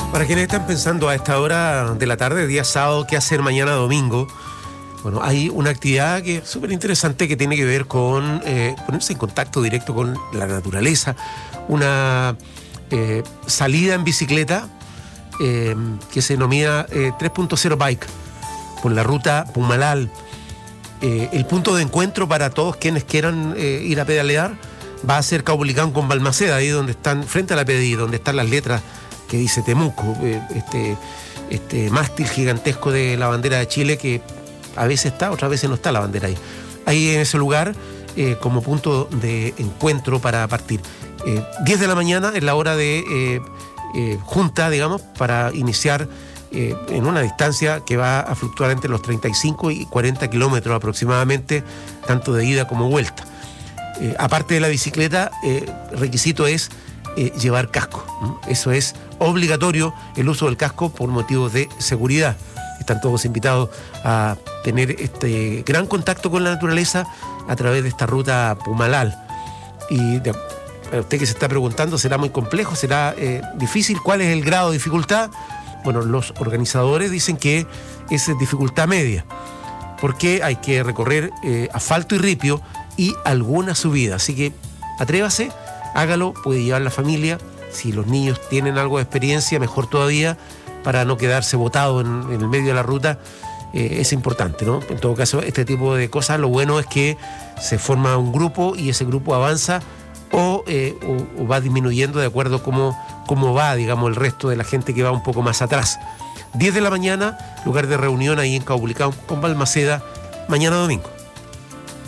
Para quienes están pensando a esta hora de la tarde, día sábado, qué hacer mañana domingo, bueno, hay una actividad que es súper interesante que tiene que ver con ponerse en contacto directo con la naturaleza, una salida en bicicleta que se denomina 3.0 Bike por la ruta Pumalal. El punto de encuentro para todos quienes quieran ir a pedalear va a ser Caupolicán con Balmaceda, ahí donde están, frente a la PDI, donde están las letras que dice Temuco, este mástil gigantesco de la bandera de Chile que a veces está, otras veces no está la bandera ahí. Ahí en ese lugar como punto de encuentro para partir. 10 de la mañana es la hora de junta, digamos, para iniciar en una distancia que va a fluctuar entre los 35 y 40 kilómetros aproximadamente, tanto de ida como vuelta. Aparte de la bicicleta, requisito es llevar casco, ¿no? Eso es obligatorio, el uso del casco por motivos de seguridad. Están todos invitados a tener este gran contacto con la naturaleza a través de esta ruta Pumalal. Y usted que se está preguntando, ¿será muy complejo? ¿Será difícil? ¿Cuál es el grado de dificultad? Bueno, los organizadores dicen que es dificultad media, porque hay que recorrer asfalto y ripio y alguna subida. Así que atrévase, hágalo, puede llevar la familia. Si los niños tienen algo de experiencia, mejor todavía, para no quedarse botado en el medio de la ruta. Es importante, ¿no? En todo caso, este tipo de cosas, lo bueno es que se forma un grupo y ese grupo avanza o va disminuyendo de acuerdo a cómo va, digamos, el resto de la gente que va un poco más atrás. 10 de la mañana, lugar de reunión ahí en Caupolicán con Balmaceda, mañana domingo.